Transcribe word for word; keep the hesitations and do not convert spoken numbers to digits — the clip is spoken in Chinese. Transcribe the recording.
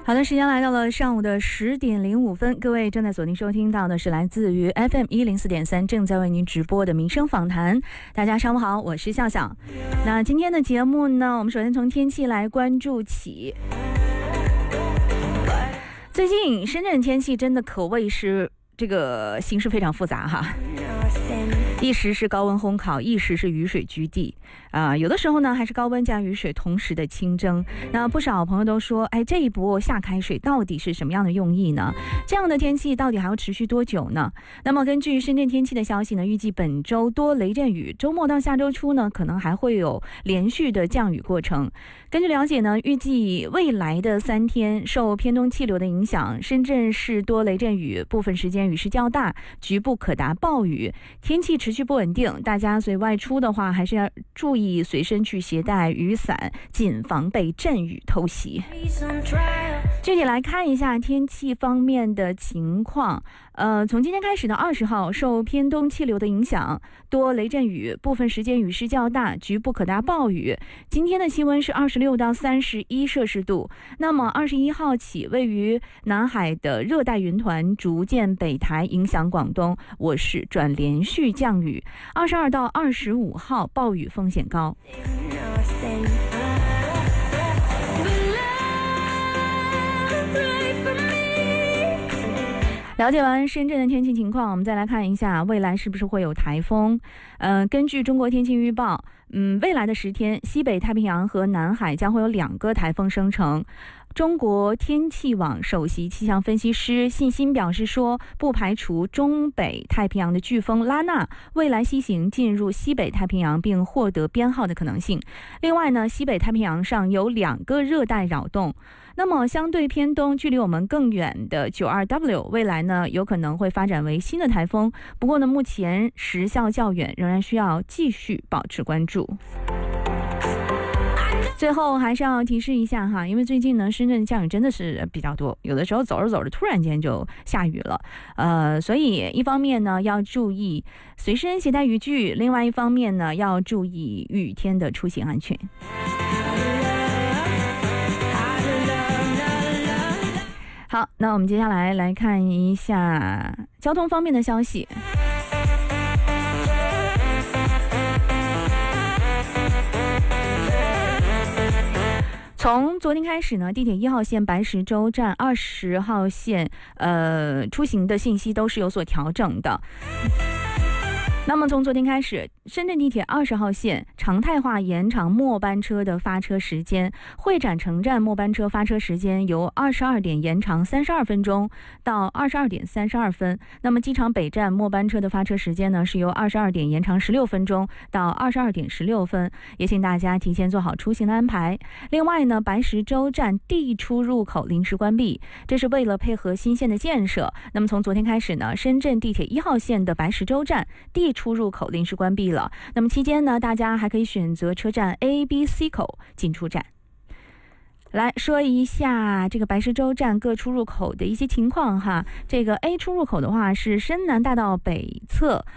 好的，时间来到了上午的十点零五分，各位正在锁定收听到的是来自于 F M 一零四点三正在为您直播的民生访谈。大家上午好，我是笑笑。那今天的节目呢，我们首先从天气来关注起。最近深圳天气真的可谓是这个形势非常复杂哈，一时是高温烘烤，一时是雨水居地啊、呃，有的时候呢还是高温加雨水同时的清蒸。那不少朋友都说，哎，这一波下开水到底是什么样的用意呢？这样的天气到底还要持续多久呢？那么根据深圳天气的消息呢，预计本周多雷阵雨，周末到下周初呢，可能还会有连续的降雨过程。根据了解呢，预计未来的三天受偏东气流的影响，深圳市多雷阵雨，部分时间雨势较大，局部可达暴雨，天气持续不稳定。大家所以外出的话，还是要注意随身去携带雨伞，谨防被阵雨偷袭。具体来看一下天气方面的情况。呃，从今天开始的二十号，受偏东气流的影响，多雷阵雨，部分时间雨势较大，局部可达暴雨。今天的气温是二十六到三十一摄氏度。那么二十一号起，位于南海的热带云团逐渐北抬，影响广东，我市转连续降雨。二十二到二十五号，暴雨风险高。了解完深圳的天气情况，我们再来看一下未来是不是会有台风。呃，根据中国天气预报，嗯，未来的十天，西北太平洋和南海将会有两个台风生成。中国天气网首席气象分析师信心表示说，不排除中北太平洋的飓风拉纳未来西行进入西北太平洋并获得编号的可能性。另外呢，西北太平洋上有两个热带扰动，那么相对偏东距离我们更远的 九二 W 未来呢有可能会发展为新的台风，不过呢目前时效较远，仍然需要继续保持关注。最后还是要提示一下哈，因为最近呢深圳降雨真的是比较多，有的时候走着走着突然间就下雨了，呃，所以一方面呢要注意随身携带雨具，另外一方面呢要注意雨天的出行安全。好，那我们接下来来看一下交通方面的消息。从昨天开始呢，地铁一号线白石洲站、二十号线呃出行的信息都是有所调整的。那么从昨天开始，深圳地铁二十号线常态化延长末班车的发车时间，会展城站末班车发车时间由二十二点延长三十二分钟到二十二点三十二分。那么机场北站末班车的发车时间呢，是由二十二点延长十六分钟到二十二点十六分，也请大家提前做好出行的安排。另外呢，白石洲站 D 出入口临时关闭，这是为了配合新线的建设。那么从昨天开始呢，深圳地铁一号线的白石洲站 D 出入口临时关闭了。那么期间呢，大家还可以选择车站 A、B、C 口进出站。来说一下这个白石洲站各出入口的一些情况哈。这个 A 出入口的话是深南大道北侧